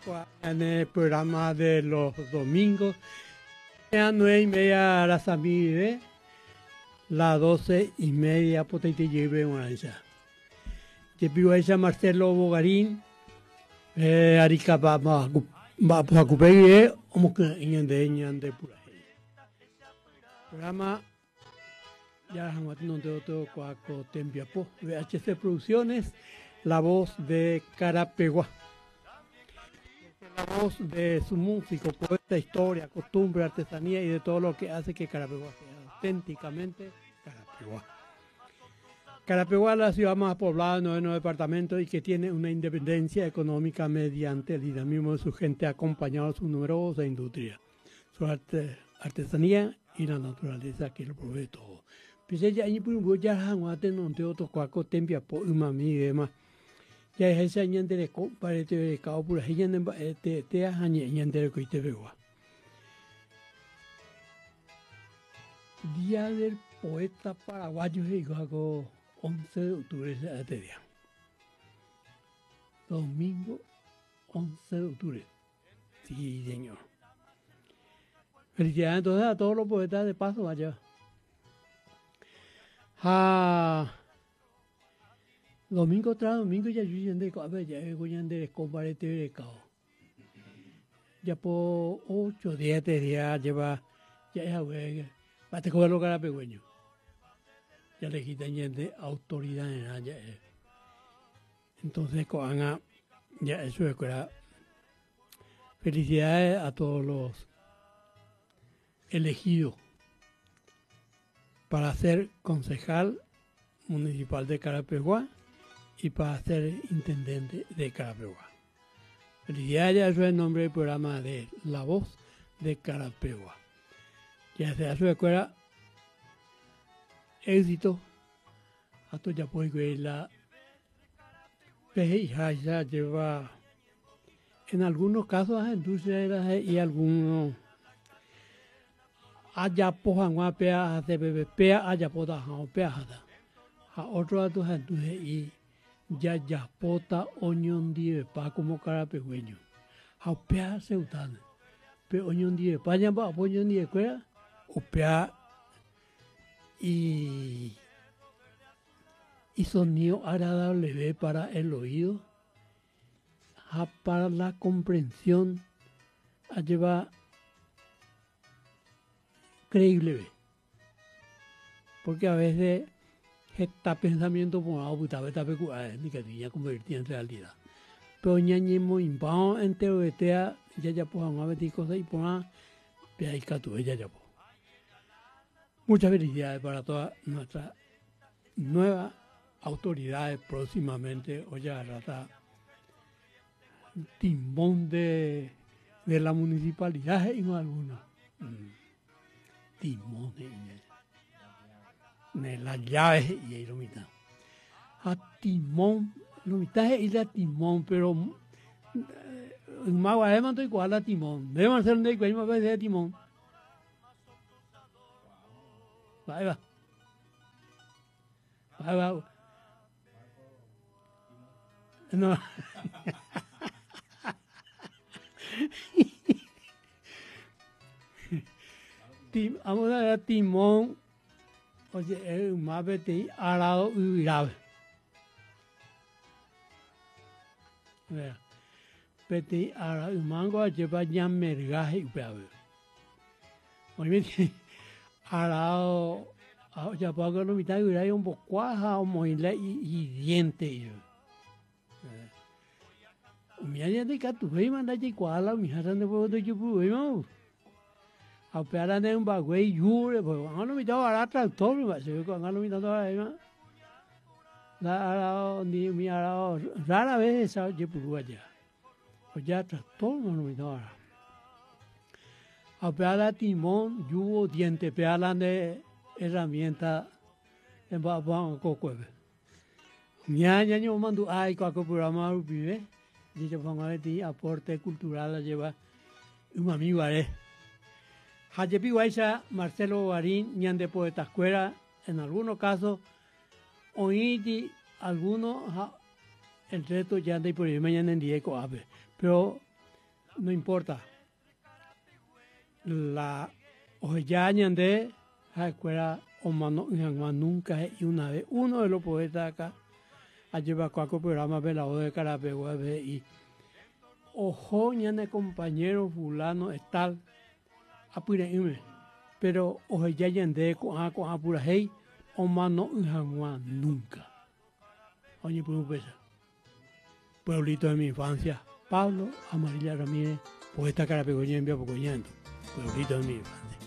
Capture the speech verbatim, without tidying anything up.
En el programa de los domingos, a las nueve y media la samide, las doce y media potente lleve una esa. Te pido esa Marcelo Bogarín, eh, Arica va va va a cubrir como que en de en de pura. Programa ya no te otro cuaco tempiapo, V H C Producciones, la voz de Carapegua. La voz de su músico, poeta, historia, costumbre, artesanía y de todo lo que hace que Carapegua sea auténticamente Carapegua. Carapegua es la ciudad más poblada de nueve departamentos y que tiene una independencia económica mediante el dinamismo de su gente acompañado de su numerosa industria, su arte, artesanía y la naturaleza que lo provee todo. Pues ella ahí pues ya hanguate no te otro cuaco tempia po umami y demás. Ya es ese año de para te cao pura ella te te añe ñandere ko te veo. Día del poeta paraguayo y hago once de octubre este día. Domingo once de octubre. Sí, señor. Felicidades entonces a todos los poetas de paso allá. Ah, domingo tras domingo ya yo ya de cabeza ya voy a de compartir de cao. Ya por ocho días de día lleva ya es güey. Para te coger lo carapegüeño. Ya le quitan ya de autoridad en allá. Entonces coana ya eso es que felicidades a todos los elegidos para ser concejal municipal de Carapegua y para ser intendente de Carapegua. Felicidades, ya eso es el nombre del programa de La Voz de Carapegua. Ya sea su escuela, éxito, hasta ya puede ver la peja ya lleva en algunos casos a industria y algunos allá pojan a pea de bebé pea allá pota a pea a otro a tu gente y ya ya pota oñón die pa como carapegüeño a pea se utan pe oñón die pa ya pa oñón die cuera o pea y y sonido agradable ve para el oído a para la comprensión a llevar creíble, porque a veces está pensamiento por algo puta beta pecua ni que tenía convertir en realidad. Pero ñañemo impao entero de tea ya ya pues a ver cosas y por peaica tu ella ya pues. Muchas felicidades para todas nuestras nuevas autoridades próximamente. Oye, rata timón de, de la municipalidad y no alguna. Mm. Timón de las llaves y ahí lo mitad. A timón, lo mitad es la timón, pero en Magua además estoy igual a timón. Debemos hacer un de cuál más de timón. Ahí va. Ahí va. No. Tim, vamos a ver timón. Oye, es un más vete arado y grave. Vea. Vete arado y mango lleva ya mergaje y grave. Oye, arado. Ya puedo no mitad y grave un poco cuaja o moile y diente. Mira ya de que tu rey manda de cuala, mi hija de puedo de chupu, ¿no? A pear de un bagüey yure, pues van a lo mitad a tractor, me se ve con a lo mitad ahora, ¿no? La ni mi ara rara vez esa chupu allá. Pues ya tractor no lo mitad ahora. A pear timón, yugo, diente, pear de herramienta en babán coco. Mira ya yo mando ay cuaco programa vive. Dice ponga de aporte cultural la lleva un amigo haré. Hayepi Guaysa, Marcelo Barín, ñan de poeta escuela, en algunos casos, oíti algunos, el resto ya de por ahí mañana en día ave. Pero no importa. La ojeña de la escuela Omano nunca y una vez uno de los poetas acá ha llevado a programa velado de Carapegua y ojo ñane compañero fulano es tal apureme pero ojeña yende con a con apura hey Omano nunca. Oye, pues pesa. Pueblito de mi infancia, Pablo Amarilla Ramírez, poeta carapegoña en Vía Pocoñando, pueblito de mi infancia.